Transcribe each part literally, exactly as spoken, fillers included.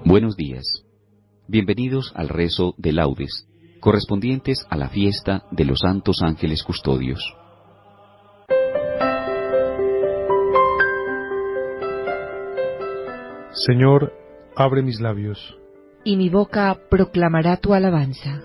Buenos días. Bienvenidos al rezo de laudes, correspondientes a la fiesta de los santos ángeles custodios. Señor, abre mis labios, y mi boca proclamará tu alabanza.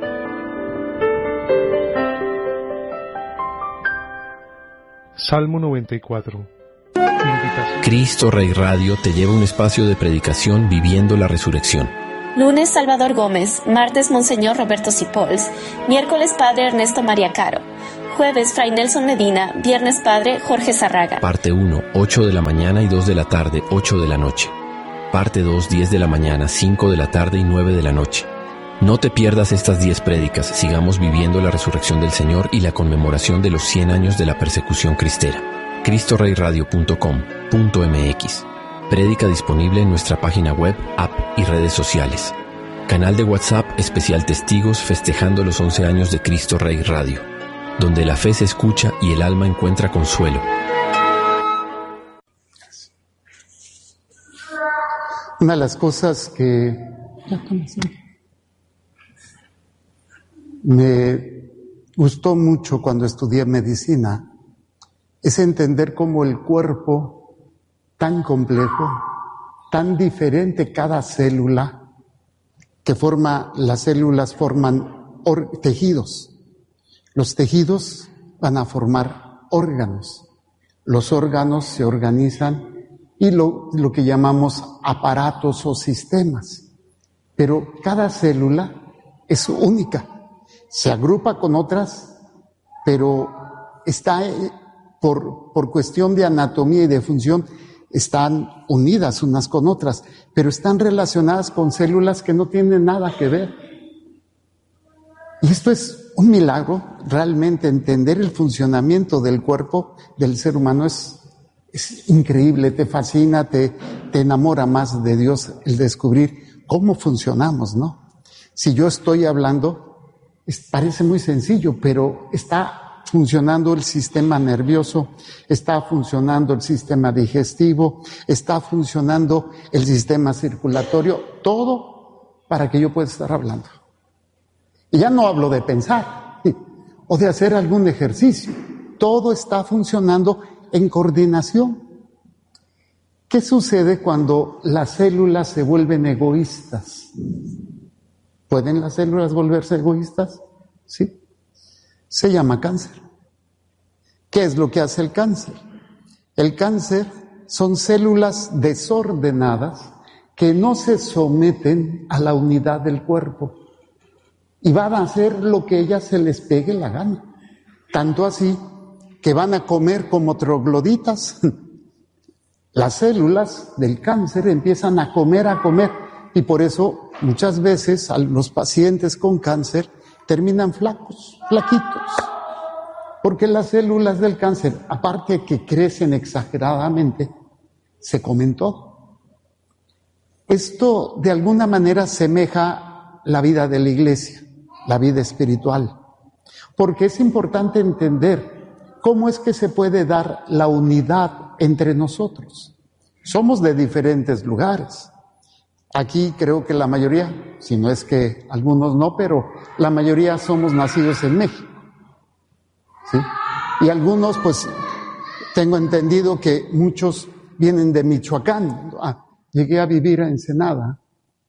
Salmo noventa y cuatro. Invitación. Cristo Rey Radio te lleva a un espacio de predicación viviendo la resurrección. Lunes, Salvador Gómez. Martes, Monseñor Roberto Cipols. Miércoles, Padre Ernesto María Caro. Jueves, Fray Nelson Medina. Viernes, Padre Jorge Zarraga. Parte uno, ocho de la mañana y dos de la tarde, ocho de la noche. Parte dos, diez de la mañana, cinco de la tarde y nueve de la noche. No te pierdas estas diez prédicas. Sigamos viviendo la resurrección del Señor y la conmemoración de los cien años de la persecución cristera. cristo rey radio punto com punto m x. Prédica disponible en nuestra página web, app y redes sociales. Canal de WhatsApp especial Testigos festejando los once años de Cristo Rey Radio, donde la fe se escucha y el alma encuentra consuelo. Una de las cosas que me gustó mucho cuando estudié medicina es entender cómo el cuerpo, tan complejo, tan diferente cada célula, que forma, las células forman or, tejidos. Los tejidos van a formar órganos. Los órganos se organizan y lo, lo que llamamos aparatos o sistemas. Pero cada célula es única. Se agrupa con otras, pero está, por, por cuestión de anatomía y de función, están unidas unas con otras, pero están relacionadas con células que no tienen nada que ver. Y esto es un milagro, realmente entender el funcionamiento del cuerpo del ser humano es, es increíble, te fascina, te, te enamora más de Dios el descubrir cómo funcionamos, ¿no? Si yo estoy hablando, es, parece muy sencillo, pero está funcionando el sistema nervioso, está funcionando el sistema digestivo, está funcionando el sistema circulatorio, todo para que yo pueda estar hablando. Y ya no hablo de pensar o de hacer algún ejercicio, todo está funcionando en coordinación. ¿Qué sucede cuando las células se vuelven egoístas? ¿Pueden las células volverse egoístas? Sí. Se llama cáncer. ¿Qué es lo que hace el cáncer? El cáncer son células desordenadas que no se someten a la unidad del cuerpo y van a hacer lo que ellas se les pegue la gana. Tanto así que van a comer como trogloditas. Las células del cáncer empiezan a comer, a comer, y por eso muchas veces a los pacientes con cáncer terminan flacos, flaquitos, porque las células del cáncer, aparte de que crecen exageradamente, se comen todo. Esto de alguna manera semeja la vida de la iglesia, la vida espiritual, porque es importante entender cómo es que se puede dar la unidad entre nosotros. Somos de diferentes lugares. Aquí creo que la mayoría, si no es que algunos no, pero la mayoría somos nacidos en México, ¿sí? Y algunos, pues, tengo entendido que muchos vienen de Michoacán. Ah, llegué a vivir a Ensenada.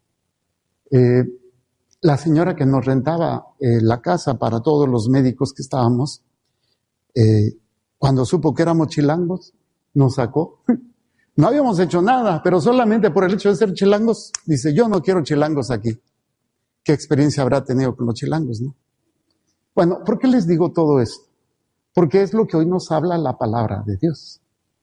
Eh, la señora que nos rentaba eh, la casa para todos los médicos que estábamos, eh, cuando supo que éramos chilangos, nos sacó. No habíamos hecho nada, pero solamente por el hecho de ser chilangos, dice, yo no quiero chilangos aquí. ¿Qué experiencia habrá tenido con los chilangos, no? Bueno, ¿por qué les digo todo esto? Porque es lo que hoy nos habla la palabra de Dios.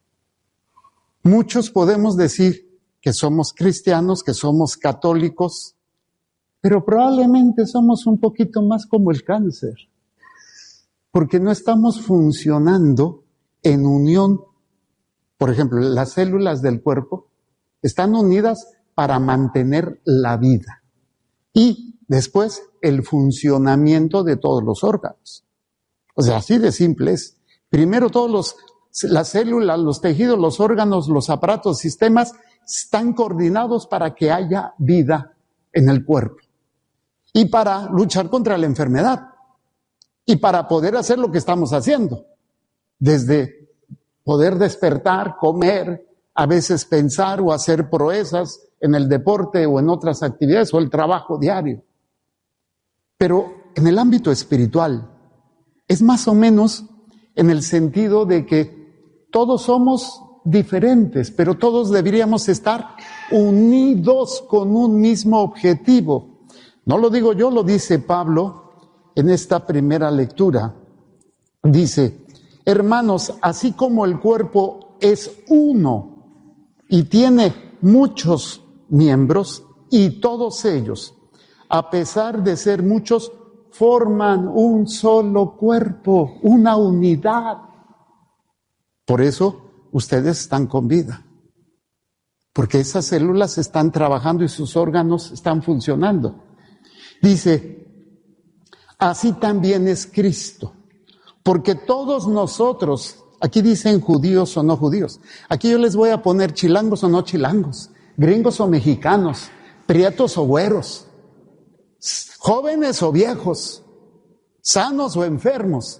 Muchos podemos decir que somos cristianos, que somos católicos, pero probablemente somos un poquito más como el cáncer, porque no estamos funcionando en unión. Por ejemplo, las células del cuerpo están unidas para mantener la vida y después el funcionamiento de todos los órganos. O sea, así de simple es. Primero todos los, las células, los tejidos, los órganos, los aparatos, sistemas están coordinados para que haya vida en el cuerpo y para luchar contra la enfermedad y para poder hacer lo que estamos haciendo, desde poder despertar, comer, a veces pensar o hacer proezas en el deporte o en otras actividades o el trabajo diario. Pero en el ámbito espiritual es más o menos en el sentido de que todos somos diferentes, pero todos deberíamos estar unidos con un mismo objetivo. No lo digo yo, lo dice Pablo en esta primera lectura. Dice: hermanos, así como el cuerpo es uno y tiene muchos miembros, y todos ellos, a pesar de ser muchos, forman un solo cuerpo, una unidad. Por eso ustedes están con vida, porque esas células están trabajando y sus órganos están funcionando. Dice: así también es Cristo, porque todos nosotros, aquí dicen judíos o no judíos, aquí yo les voy a poner chilangos o no chilangos, gringos o mexicanos, prietos o güeros, jóvenes o viejos, sanos o enfermos,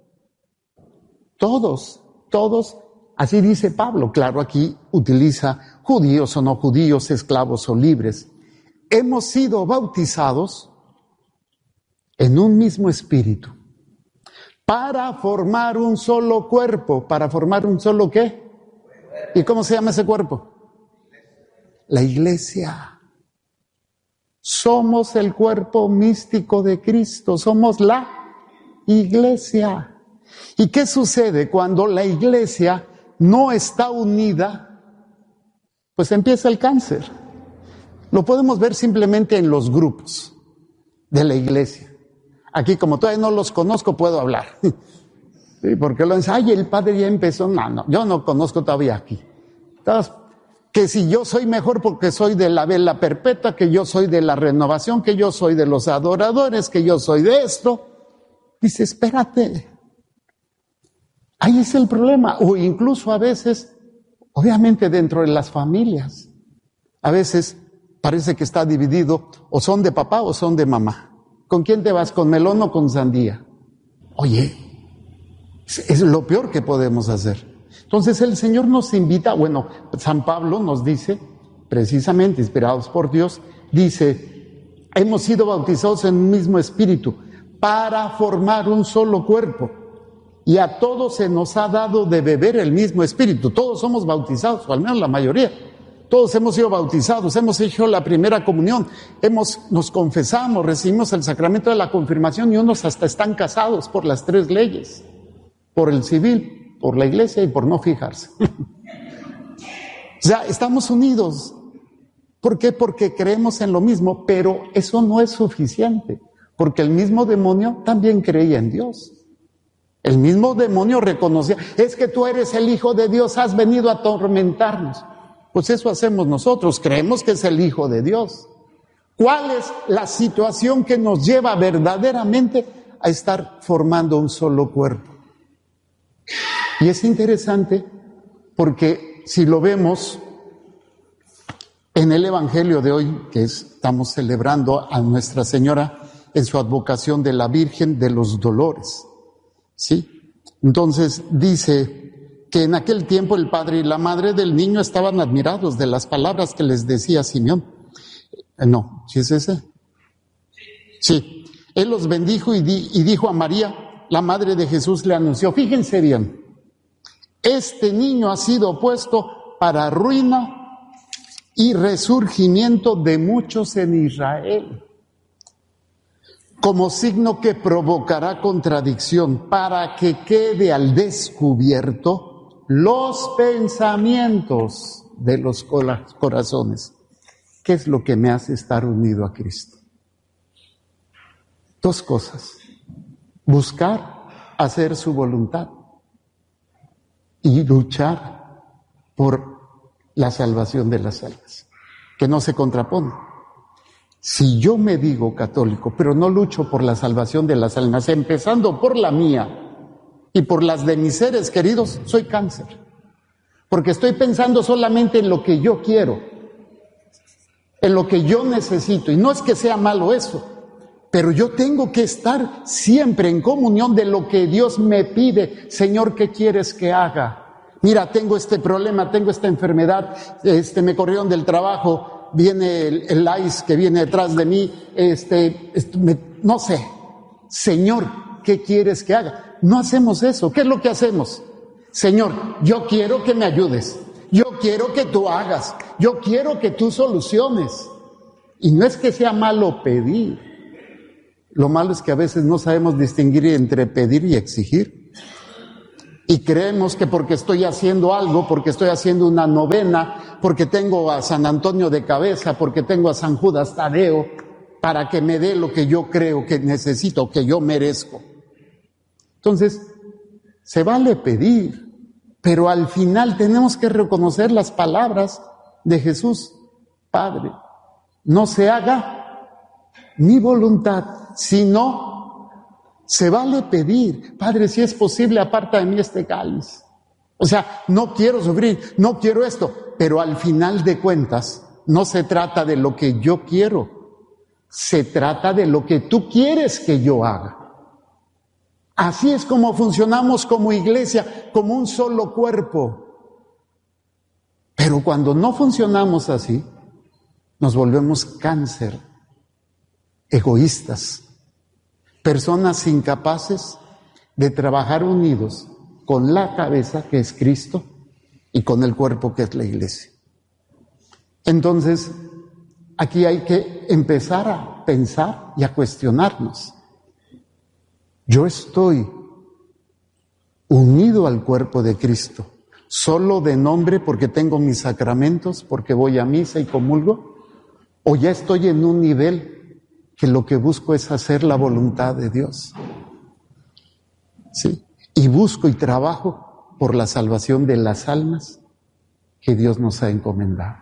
todos, todos, así dice Pablo. Claro, aquí utiliza judíos o no judíos, esclavos o libres. Hemos sido bautizados en un mismo espíritu para formar un solo cuerpo. ¿Para formar un solo qué? ¿Y cómo se llama ese cuerpo? La iglesia. Somos el cuerpo místico de Cristo, somos la iglesia. ¿Y qué sucede cuando la iglesia no está unida? Pues empieza el cáncer. Lo podemos ver simplemente en los grupos de la iglesia. Aquí, como todavía no los conozco, puedo hablar. Sí, porque lo dicen, ay, el padre ya empezó. No, no, yo no conozco todavía aquí. Entonces, que si yo soy mejor porque soy de la vela perpetua, que yo soy de la renovación, que yo soy de los adoradores, que yo soy de esto. Dice, espérate. Ahí es el problema. O incluso a veces, obviamente dentro de las familias, a veces parece que está dividido, o son de papá o son de mamá. ¿Con quién te vas? ¿Con melón o con sandía? Oye, es lo peor que podemos hacer. Entonces el Señor nos invita, bueno, San Pablo nos dice, precisamente inspirados por Dios, dice, hemos sido bautizados en un mismo espíritu para formar un solo cuerpo. Y a todos se nos ha dado de beber el mismo espíritu. Todos somos bautizados, o al menos la mayoría. Todos hemos sido bautizados, hemos hecho la primera comunión, hemos, nos confesamos, recibimos el sacramento de la confirmación y unos hasta están casados por las tres leyes, por el civil, por la iglesia y por no fijarse. O sea, estamos unidos. ¿Por qué? Porque creemos en lo mismo, pero eso no es suficiente, porque el mismo demonio también creía en Dios. El mismo demonio reconocía, es que tú eres el Hijo de Dios, has venido a atormentarnos. Pues eso hacemos nosotros, creemos que es el Hijo de Dios. ¿Cuál es la situación que nos lleva verdaderamente a estar formando un solo cuerpo? Y es interesante porque si lo vemos en el Evangelio de hoy, que es, estamos celebrando a Nuestra Señora en su advocación de la Virgen de los Dolores, ¿sí? Entonces dice que en aquel tiempo el padre y la madre del niño estaban admirados de las palabras que les decía Simeón. Eh, no, ¿sí es ese? Sí. Él los bendijo y, di, y dijo a María, la madre de Jesús, le anunció, fíjense bien, este niño ha sido puesto para ruina y resurgimiento de muchos en Israel, como signo que provocará contradicción, para que quede al descubierto los pensamientos de los corazones. ¿Qué es lo que me hace estar unido a Cristo? Dos cosas. Buscar hacer su voluntad y luchar por la salvación de las almas, que no se contrapone. Si yo me digo católico, pero no lucho por la salvación de las almas, empezando por la mía y por las de mis seres queridos, soy cáncer. porque estoy pensando solamente en lo que yo quiero, en lo que yo necesito. Y no es que sea malo eso, pero yo tengo que estar siempre en comunión de lo que Dios me pide. Señor, ¿qué quieres que haga? Mira, tengo este problema, tengo esta enfermedad, este, me corrieron del trabajo, viene el, el I C E que viene detrás de mí, este, este me, no sé. Señor, ¿qué quieres que haga? No hacemos eso. ¿Qué es lo que hacemos? Señor, yo quiero que me ayudes. Yo quiero que tú hagas. Yo quiero que tú soluciones. Y no es que sea malo pedir. Lo malo es que a veces no sabemos distinguir entre pedir y exigir. Y creemos que porque estoy haciendo algo, porque estoy haciendo una novena, porque tengo a San Antonio de cabeza, porque tengo a San Judas Tadeo, para que me dé lo que yo creo que necesito, que yo merezco. Entonces, se vale pedir, pero al final tenemos que reconocer las palabras de Jesús. Padre, no se haga mi voluntad, sino se vale pedir. Padre, si es posible, aparta de mí este cáliz. O sea, no quiero sufrir, no quiero esto, pero al final de cuentas, no se trata de lo que yo quiero, se trata de lo que tú quieres que yo haga. Así es como funcionamos como iglesia, como un solo cuerpo. Pero cuando no funcionamos así, nos volvemos cáncer, egoístas, personas incapaces de trabajar unidos con la cabeza que es Cristo y con el cuerpo que es la iglesia. Entonces, aquí hay que empezar a pensar y a cuestionarnos. Yo estoy unido al cuerpo de Cristo, solo de nombre porque tengo mis sacramentos, porque voy a misa y comulgo, o ya estoy en un nivel que lo que busco es hacer la voluntad de Dios. Sí, y busco y trabajo por la salvación de las almas que Dios nos ha encomendado.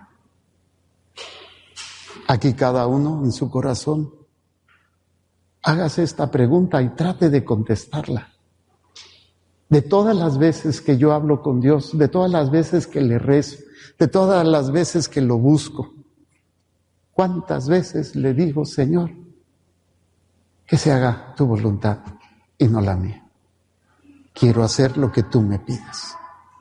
Aquí cada uno en su corazón, hágase esta pregunta y trate de contestarla. De todas las veces que yo hablo con Dios, de todas las veces que le rezo, de todas las veces que lo busco, ¿cuántas veces le digo, Señor, que se haga tu voluntad y no la mía? Quiero hacer lo que tú me pidas.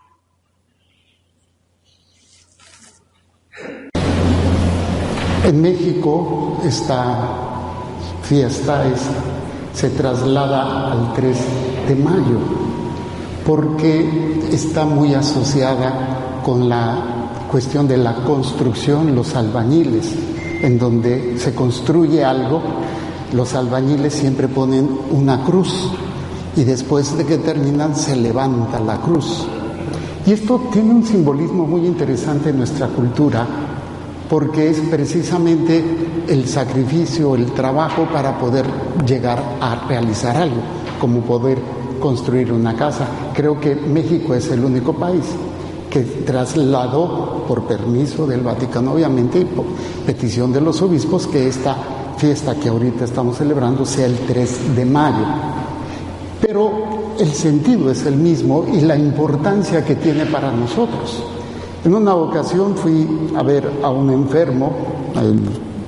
En México esta fiesta es, se traslada al tres de mayo porque está muy asociada con la cuestión de la construcción, los albañiles, en donde se construye algo, los albañiles siempre ponen una cruz y después de que terminan se levanta la cruz. Y esto tiene un simbolismo muy interesante en nuestra cultura, porque es precisamente el sacrificio, el trabajo para poder llegar a realizar algo, como poder construir una casa. Creo que México es el único país que trasladó, por permiso del Vaticano, obviamente, y por petición de los obispos, que esta fiesta que ahorita estamos celebrando sea el tres de mayo. Pero el sentido es el mismo y la importancia que tiene para nosotros. En una ocasión fui a ver a un enfermo en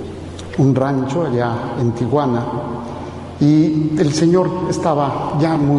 un rancho allá en Tijuana y el señor estaba ya muy